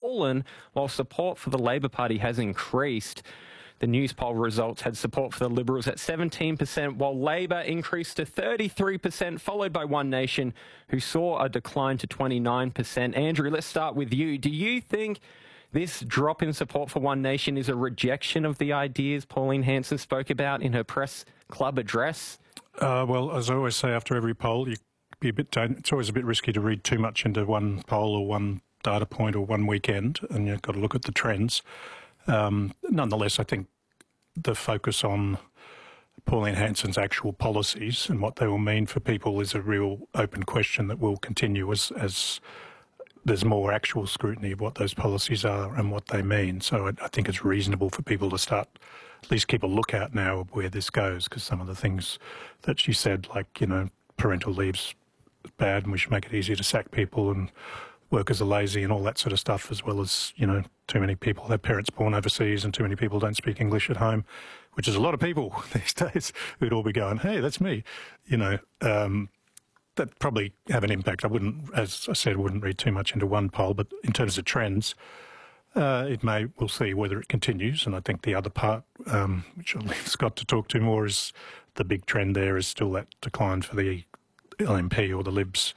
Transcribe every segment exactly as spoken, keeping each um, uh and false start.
fallen, while support for the Labor Party has increased. The news poll results had support for the Liberals at seventeen percent, while Labor increased to thirty-three percent, followed by One Nation, who saw a decline to twenty-nine percent. Andrew, let's start with you. Do you think this drop in support for One Nation is a rejection of the ideas Pauline Hanson spoke about in her press club address? Uh, well, as I always say after every poll, you be a bit. It's always a bit risky to read too much into one poll or one data point or one weekend, and you've got to look at the trends. Um, nonetheless, I think the focus on Pauline Hanson's actual policies and what they will mean for people is a real open question that will continue as, as there's more actual scrutiny of what those policies are and what they mean. So I, I think it's reasonable for people to start, at least keep a lookout now of where this goes, because some of the things that she said, like, you know, parental leave's bad and we should make it easier to sack people and workers are lazy and all that sort of stuff, as well as, you know, too many people have parents born overseas and too many people don't speak English at home, which is a lot of people these days who'd all be going, hey, that's me, you know. Um, that probably have an impact. I wouldn't, as I said, wouldn't read too much into one poll, but in terms of trends, uh, it may, we'll see whether it continues. And I think the other part, um, which I'll leave Scott to talk to more, is the big trend there is still that decline for the L N P or the Libs.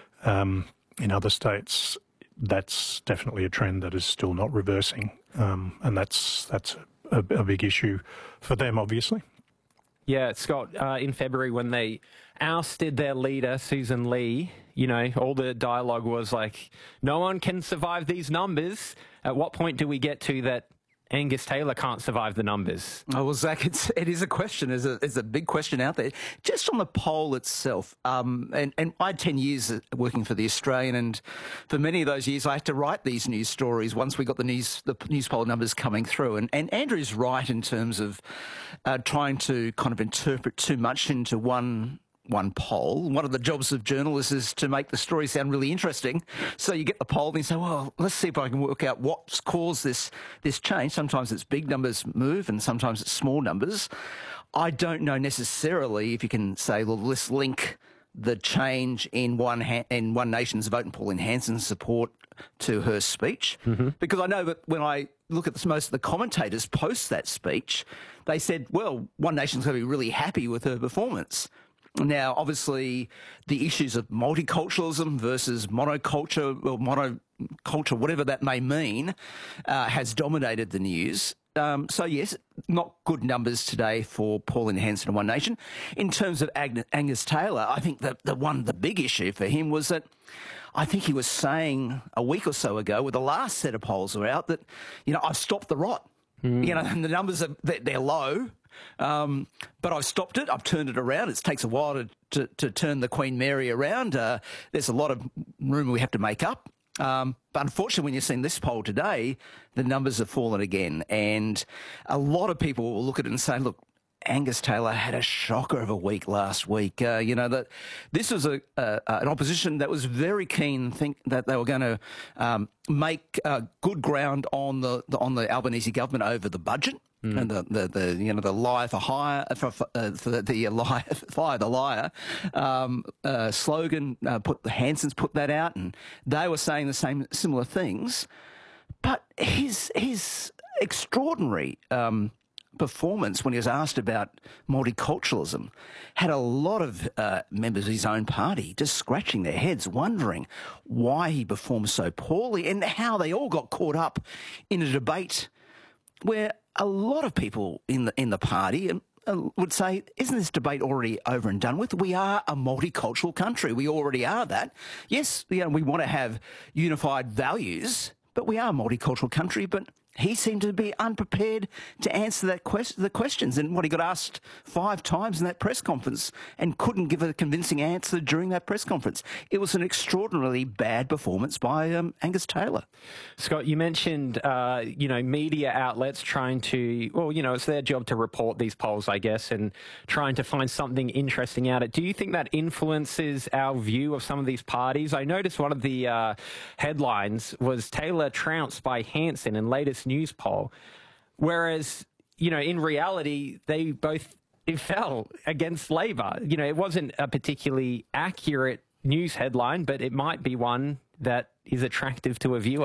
Um, In other states, that's definitely a trend that is still not reversing, um, and that's that's a, a big issue for them, obviously. Yeah, Scott, uh, in February when they ousted their leader, Susan Lee, you know, all the dialogue was like, no one can survive these numbers. At what point do we get to that Angus Taylor can't survive the numbers? Oh, well, Zach, it's, it is a question. It's a, it's a big question out there. Just on the poll itself, um, and, and I had ten years working for The Australian, and for many of those years I had to write these news stories once we got the news the news poll numbers coming through. And, and Andrew's right in terms of uh, trying to kind of interpret too much into one one poll. One of the jobs of journalists is to make the story sound really interesting. So you get the poll and you say, well, let's see if I can work out what's caused this this change. Sometimes it's big numbers move and sometimes it's small numbers. I don't know necessarily if you can say, well, let's link the change in One ha- in One Nation's vote and Pauline Hanson's support to her speech. Mm-hmm. Because I know that when I look at this, most of the commentators post that speech, they said, well, One Nation's going to be really happy with her performance. Now, obviously, the issues of multiculturalism versus monoculture, or monoculture, whatever that may mean, uh, has dominated the news. Um, so, yes, not good numbers today for Pauline Hanson and One Nation. In terms of Ag- Angus Taylor, I think that the one, the big issue for him was that I think he was saying a week or so ago, with the last set of polls were out, that, you know, I've stopped the rot. Mm. You know, and the numbers are, they're, they're low. Um, but I've stopped it. I've turned it around. It takes a while to, to, to turn the Queen Mary around. Uh, there's a lot of room we have to make up. Um, but unfortunately, when you've seen this poll today, the numbers have fallen again. And a lot of people will look at it and say, look, Angus Taylor had a shocker of a week last week. Uh, you know, that this was a, uh, an opposition that was very keen think that they were going to um, make uh, good ground on the, the on the Albanese government over the budget. Mm. And the, the, the you know the liar for hire for, for, uh, for the, the liar fire the liar um, uh, slogan uh, put the Hansons put that out, and they were saying the same similar things. But his his extraordinary um, performance when he was asked about multiculturalism had a lot of uh, members of his own party just scratching their heads, wondering why he performed so poorly and how they all got caught up in a debate where a lot of people in the in the party would say, isn't this debate already over and done with? We are a multicultural country. We already are that. Yes, you know, we want to have unified values, but we are a multicultural country. But he seemed to be unprepared to answer that quest- the questions. And what he got asked five times in that press conference and couldn't give a convincing answer during that press conference. It was an extraordinarily bad performance by um, Angus Taylor. Scott, you mentioned, uh, you know, media outlets trying to, well, you know, it's their job to report these polls, I guess, and trying to find something interesting out of it. Do you think that influences our view of some of these parties? I noticed one of the uh, headlines was Taylor trounced by Hanson in latest news poll, whereas, you know, in reality, they both it fell against Labor. You know, it wasn't a particularly accurate news headline, but it might be one that is attractive to a viewer.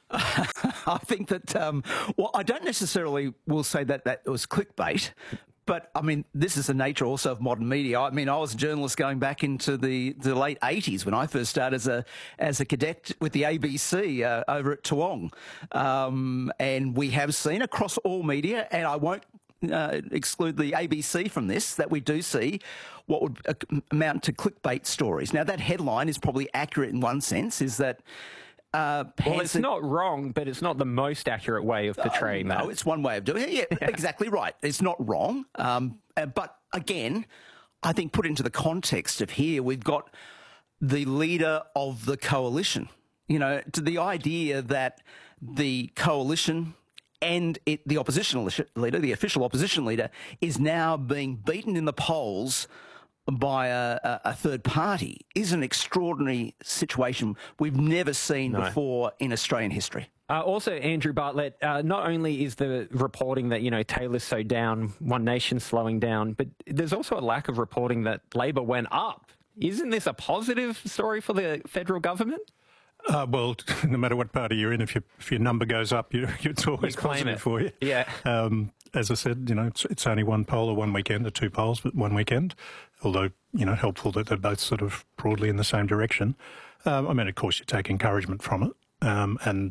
I think that, um, well, I don't necessarily will say that that was clickbait. But, I mean, this is the nature also of modern media. I mean, I was a journalist going back into the, the late eighties when I first started as a as a cadet with the A B C uh, over at Toowong. Um, and we have seen across all media, and I won't uh, exclude the A B C from this, that we do see what would amount to clickbait stories. Now, that headline is probably accurate in one sense, is that Uh, well, it's not wrong, but it's not the most accurate way of portraying uh, that. No, it's one way of doing it. Yeah, yeah. Exactly right. It's not wrong. Um, uh, but again, I think put into the context of here, we've got the leader of the coalition. You know, to the idea that the coalition and it, the opposition leader, the official opposition leader, is now being beaten in the polls by a, a, a third party is an extraordinary situation we've never seen no. before in Australian history. Uh, also, Andrew Bartlett, uh, not only is the reporting that, you know, Taylor's so down, One Nation slowing down, but there's also a lack of reporting that Labor went up. Isn't this a positive story for the federal government? Uh, well, no matter what party you're in, if, you, if your number goes up, you, it's always you positive it. for you. Yeah. Um, as I said, you know, it's, it's only one poll or one weekend, or two polls, but one weekend. Although, you know, helpful that they're both sort of broadly in the same direction. Um, I mean, of course, you take encouragement from it. Um, and,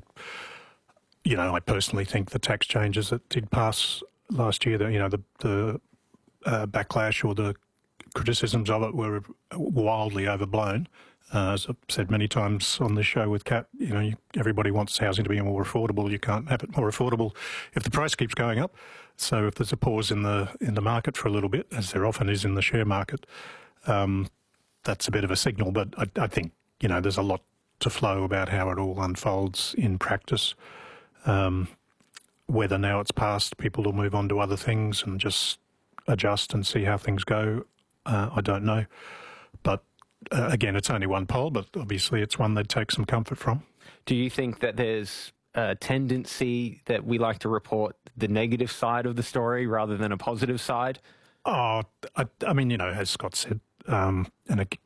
you know, I personally think the tax changes that did pass last year, the, you know, the, the uh, backlash or the criticisms of it were wildly overblown. Uh, as I've said many times on this show with Kat, you know, you, everybody wants housing to be more affordable. You can't have it more affordable if the price keeps going up. So if there's a pause in the in the market for a little bit, as there often is in the share market, um, that's a bit of a signal. But I, I think, you know, there's a lot to flow about how it all unfolds in practice. Um, whether now it's passed, people will move on to other things and just adjust and see how things go, uh, I don't know. But Uh, again, it's only one poll, but obviously it's one they'd take some comfort from. Do you think that there's a tendency that we like to report the negative side of the story rather than a positive side? Oh, I, I mean, you know, as Scott said, um, and it,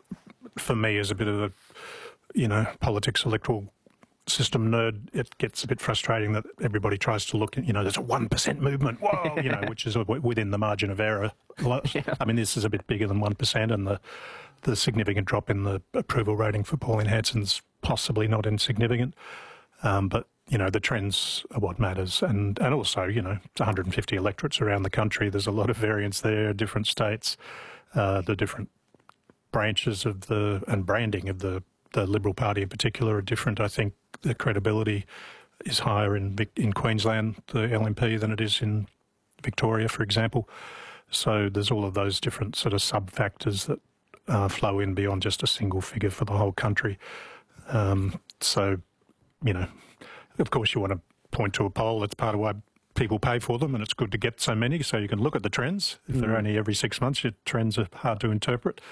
for me as a bit of a, you know, politics, electoral system nerd, it gets a bit frustrating that everybody tries to look at, you know, there's a one percent movement, whoa, you know, which is within the margin of error. Yeah. I mean, this is a bit bigger than one percent, and the the significant drop in the approval rating for Pauline Hanson's possibly not insignificant. Um, but, you know, the trends are what matters. And, and also, you know, it's one hundred fifty electorates around the country. There's a lot of variance there, different states, uh, the different branches of the, and branding of the, the Liberal Party in particular are different. I think the credibility is higher in in Queensland, the L N P, than it is in Victoria, for example. So there's all of those different sort of sub-factors that Uh, flow in beyond just a single figure for the whole country. Um, so, you know, of course you want to point to a poll. That's part of why people pay for them, and it's good to get so many so you can look at the trends. If mm. they're only every six months, your trends are hard to interpret.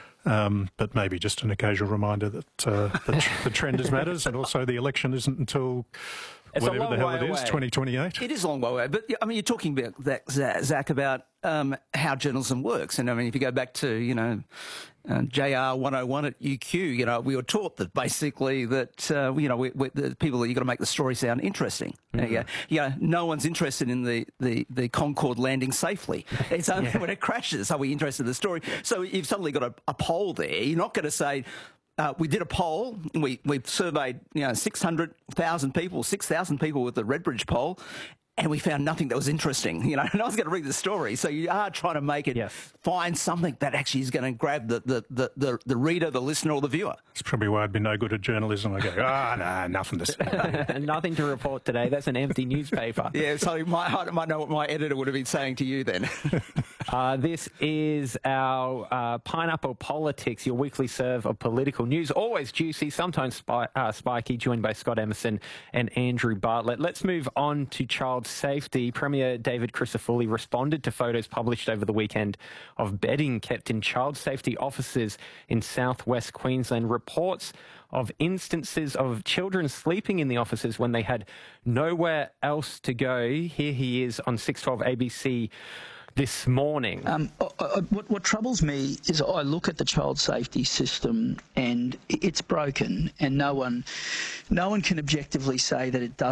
Um, but maybe just an occasional reminder that uh, the, the trend is matters, and also the election isn't until it's whatever the hell it away. is, twenty twenty-eight. It is a long way away. But, I mean, you're talking about that, Zach, about um, how journalism works. And, I mean, if you go back to, you know, uh, J R one oh one at U Q, you know, we were taught that basically that, uh, you know, we, we, the people that you've got to make the story sound interesting. Mm-hmm. Yeah, yeah, no one's interested in the, the, the Concorde landing safely. It's only yeah. when it crashes are we interested in the story. So you've suddenly got a, a poll there. You're not going to say, Uh, we did a poll. We we surveyed you know six hundred thousand people, six thousand people with the Redbridge poll, and we found nothing that was interesting. You know, and I was going to read the story. So you are trying to make it yes. find something that actually is going to grab the the, the, the the reader, the listener, or the viewer. That's probably why I'd be no good at journalism. I go, ah, oh, no, nothing to say. Nothing to report today. That's an empty newspaper. Yeah, so my, I might know what my editor would have been saying to you then. uh, this is our uh, Pineapple Politics, your weekly serve of political news. Always juicy, sometimes spi uh, spiky, joined by Scott Emerson and Andrew Bartlett. Let's move on to child safety. Premier David Crisafulli responded to photos published over the weekend of bedding kept in child safety offices in southwest Queensland. Reports of instances of children sleeping in the offices when they had nowhere else to go. Here he is on six twelve A B C this morning? Um, I, I, what, what troubles me is I look at the child safety system and it's broken, and no one, no one can objectively say that it doesn't.